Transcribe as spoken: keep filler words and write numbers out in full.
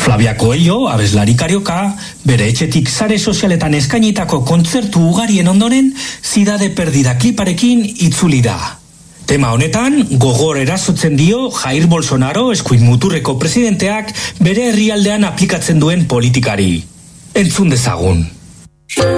Flavia Coelho, abeslari karioka, bere etxetik sare sozialetan eskainitako kontzertu ugarien ondoren, Zidade Perdida kliparekin itzuli da. Tema honetan, gogor erasotzen dio Jair Bolsonaro eskuin muturreko presidenteak bere herrialdean aplikatzen duen politikari. Entzun dezagun.